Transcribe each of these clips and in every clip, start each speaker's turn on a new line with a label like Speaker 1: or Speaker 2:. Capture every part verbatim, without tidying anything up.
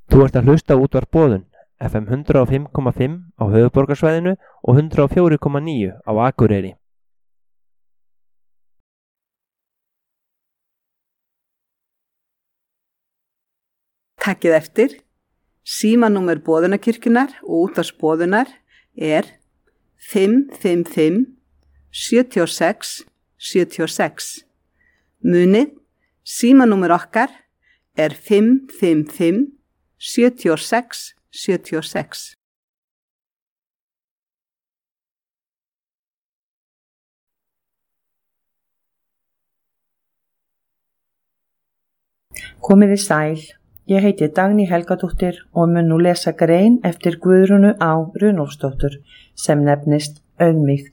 Speaker 1: Þú ert að hlusta á útvarp Boðun, F M hundrað og fimm komma fimm á höfuðborgarsvæðinu og hundrað og fjögur komma níu á Akureyri.
Speaker 2: Takkið eftir, símanúmer Boðunarkirkjunnar og útvarps Boðunar er fimm fimm fimm sjö sex sjö sex. Munið, símanúmer okkar er fimm fimm fimm sjö sex sjö sex.
Speaker 3: Komiði sæl, ég heiti Dagný Helgadóttir og mun nú lesa grein eftir Guðrúnu Á. Runólfsdóttur sem nefnist Auðmýkt.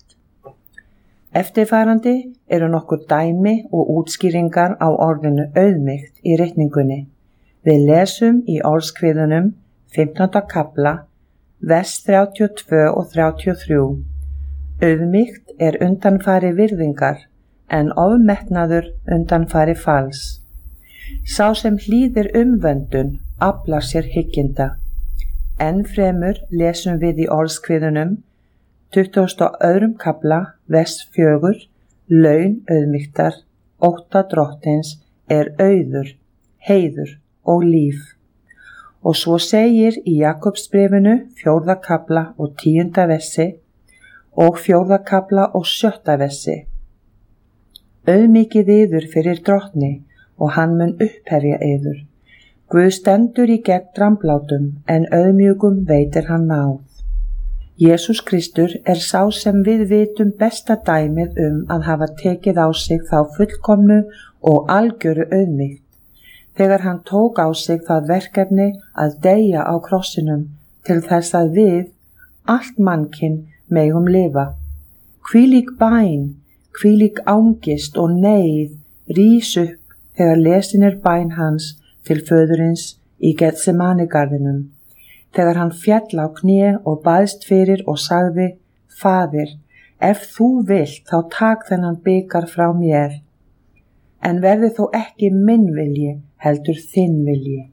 Speaker 3: Eftirfarandi eru nokkur dæmi og útskýringar á orðinu auðmýkt í ritningunni. Við lesum í orðskviðunum fimmtánda kafla, vers þrjátíu og tvö og þrjátíu og þrjú. Auðmýkt er undanfari virðingar, en ofmetnaður undanfari fals. Sá sem hlýðir umvöndun aflar sér hygginda. Enn fremur lesum við í orðskviðunum tuttugasta og öðrum kafla, vers fjögur, laun auðmýktar, ótta drottins er auður, heiður og líf. Og svo segir í Jakobsbréfinu fjórða kafla og tíunda versi og fjórða kafla og sjötta versi. Auðmýkið yður fyrir drottni og hann mun upphefja yður. Guð stendur í gegn dramblátum en auðmjúkum veitir hann náð. Jesús Kristur er sá sem við vitum besta dæmið um að hafa tekið á sig þá fullkomnu og algjöru auðmýkt. Þegar hann tók á sig það verkefni að deyja á krossinum til þess að við, allt mannkyn, megum lifa. Hvílík bæn, hvílík ángist og neyð rís upp þegar lesin er bæn hans til föðurins í Getsemanigarðinum. Þegar hann fjall á kné og baðst fyrir og sagði, Faðir, ef þú vilt þá tak þennan bikar frá mér. En verði þó ekki minn vilji, heldur þinn vilji.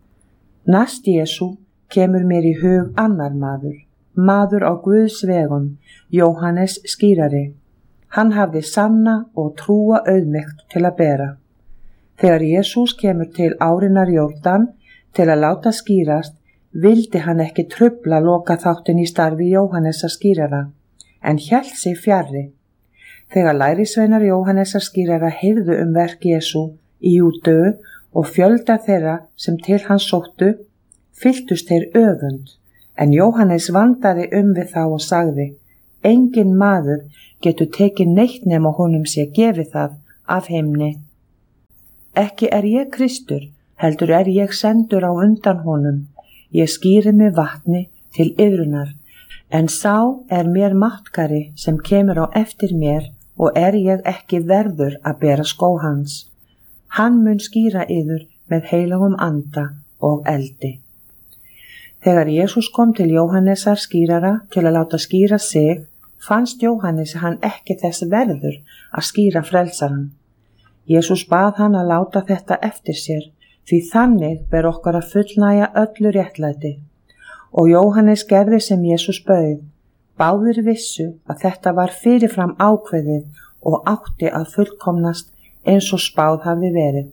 Speaker 3: Næst Jesú kemur mér í hug annar maður, maður á Guðs vegum, Jóhannes skírari. Hann hafði sanna og trúa auðmýkt til að bera. Þegar Jesús kemur til árinnar Jórdan til að láta skírast, vildi hann ekki trufla loka þáttin í starfi Jóhannesar skírara, en hélt sig fjarri. Þegar lærisveinar Jóhannesar skírara heyrðu um verk Jesú í Júdeu og fjölda þeirra sem til hans sóttu, fylltust þeir öfund, en Jóhannes vandaði um við þá og sagði, engin maður getur tekið neitt nema honum sé gefið það af himni. Ekki er ég Kristur, heldur er ég sendur á undan honum. Ég skýri með vatni til iðrunar, en sá er mér máttkari sem kemur á eftir mér og er ég ekki verður að bera skó hans. Hann mun skýra yður með heilagum anda og eldi. Þegar Jesús kom til Jóhannesar skírara til að láta skýra sig, fannst Jóhannes hann ekki þess verður að skýra frelsaran. Jesús bað hann að láta þetta eftir sér, því þannig ber okkar að fullnægja öllu réttlæti. Og Jóhannes gerði sem Jesús bauð. Báðir vissu að þetta var fyrirfram ákveðið og átti að fullkomnast eins og spáð hafði verið.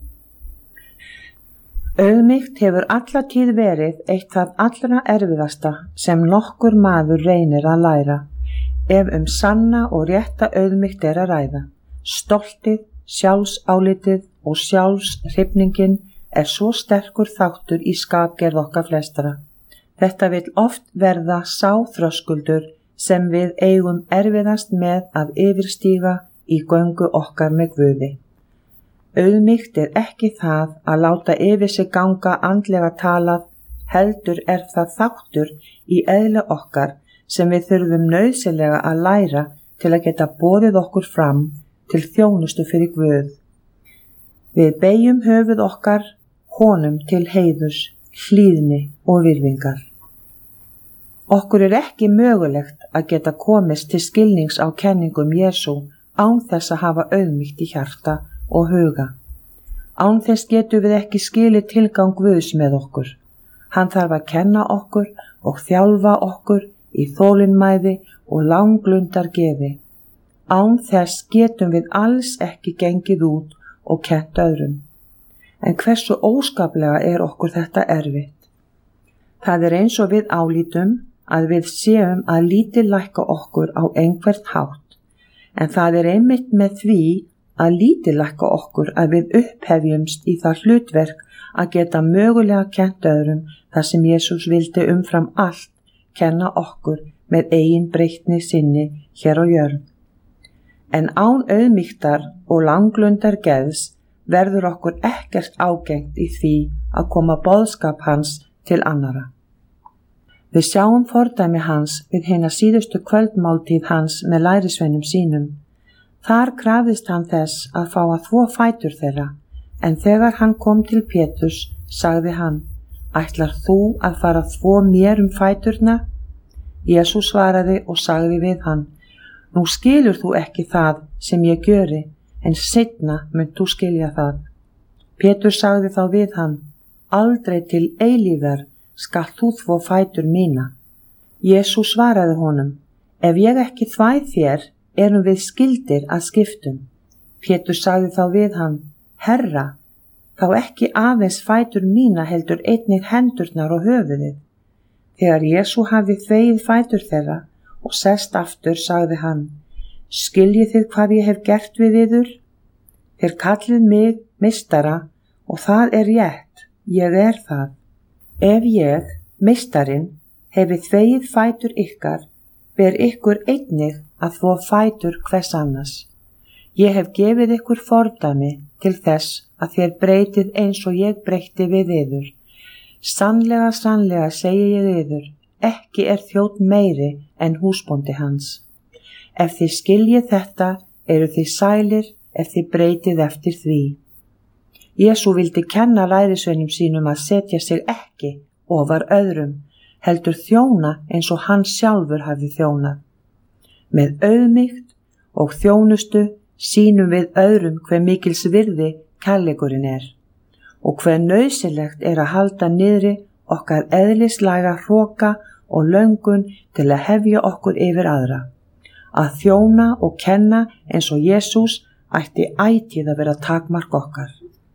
Speaker 3: Auðmýkt hefur alla tíð verið eitt það allra erfiðasta sem nokkur maður reynir að læra, ef um sanna og rétta auðmýkt er að ræða. Stoltið, sjálfsálitið og sjálfshrifningin er svo sterkur þáttur í skapgerð okkar flestara. Þetta vill oft verða sá þröskuldur sem við eigum erfiðast með að yfirstíga í göngu okkar með Guði. Auðmýkt er ekki það að láta yfir sig ganga andlega talað, heldur er það þáttur í eðli okkar sem við þurfum nauðsynlega að læra til að geta boðið okkur fram til þjónustu fyrir Guð. Við beygjum höfuð okkar honum til heiðurs, hlýðni og virðingar. Okkur er ekki mögulegt að geta komist til skilnings á kenningum Jesú án þess að hafa auðmýkt í hjarta og huga. Án þess getum við ekki skilið tilgang Guðs með okkur. Hann þarf að kenna okkur og þjálfa okkur í þolinmæði og langlundar geði. Án þess getum við alls ekki gengið út og kennt öðrum. En hversu óskaplega er okkur þetta erfitt? Það er eins og við álítum að við séum að lítillækka okkur á einhvern hátt, en það er einmitt með því að lítillækka okkur að við upphefjumst í það hlutverk að geta mögulega kennt öðrum þar sem Jesús vildi umfram allt kenna okkur með eigin breytni sinni hér á jörð. En án auðmýktar og langlundar geðs verður okkur ekkert ágengt í því að koma boðskap hans til annara. Við sjáum fordæmi hans við hina síðustu kvöldmáltíð hans með lærisveinum sínum. Þar krafðist hann þess að fá að þvo fætur þeirra, en þegar hann kom til Péturs, sagði hann, ætlar þú að fara að þvo mér um fæturna? Jesús svaraði og sagði við hann, nú skilur þú ekki það sem ég gjöri, en seinna munt þú skilja það. Pétur sagði þá við hann, aldrei til eilífðar skalt þú þvo fætur mína. Jesús svaraði honum, ef ég ekki þvæ þér, erum við skyldir að skiptum. Pétur sagði þá við hann, Herra, þá ekki aðeins fætur mína heldur einnig hendurnar og höfuðið. Þegar Jesú hafði þvegið fætur þeirra og sest aftur, sagði hann, skiljið þið hvað ég hef gert við yður? Þér kallið mig meistara og það er rétt, ég er það. Ef ég, meistarinn, hefi þvegið fætur ykkar, ber ykkur einnig að þvo fætur hvers annars. Ég hef gefið ykkur fordæmi til þess að þér breytið eins og ég breytti við yður. Sannlega, sannlega segi ég yður, ekki er þjónn meiri en húsbóndi hans. Ef þið skiljið þetta, eru þið sælir ef þið breytið eftir því. Jesú vildi kenna lærisveinum sínum að setja sig ekki ofar öðrum, heldur þjóna eins og hann sjálfur hafði þjónað. Með auðmýkt og þjónustu sýnum við öðrum hve mikils virði kærleikurinn er og hve nauðsynlegt er að halda niðri okkar eðlislæga hroka og löngun til að hefja okkur yfir aðra. Að þjóna og kenna eins og Jesús ætti ætíð að vera takmark okkar.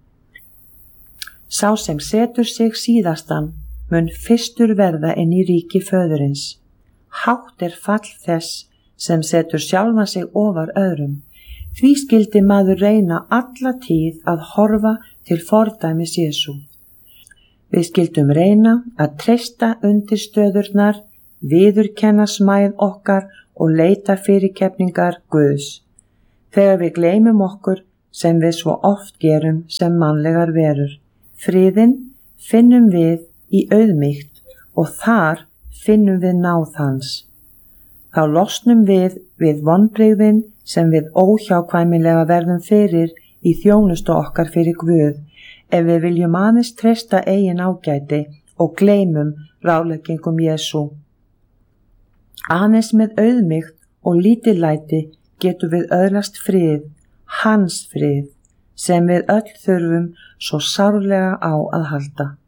Speaker 3: Sá sem setur sig síðastan mun fyrstur verða inn í ríki föðurins. Hátt er fall þess sem setur sjálfan sig ofar öðrum. Því skildi maður reyna alla tíð að horfa til fordæmis Jesú. Við skildum reyna að treysta undir stöðurnar, viðurkenna smæð okkar og leita fyrirgefningar Guðs. Þegar við gleymum okkur sem við svo oft gerum sem mannlegar verur. Friðinn finnum við í auðmýkt og þar finnum við náð hans. Þá losnum við við vonbrigðin sem við óhjákvæmilega verðum fyrir í þjónustu okkar fyrir Guð ef við viljum aðeins treysta eigin ágæti og gleymum ráðleggingum Jesú. Aðeins með auðmýkt og lítillæti getum við öðlast frið, hans frið, sem við öll þurfum svo sárlega á að halda.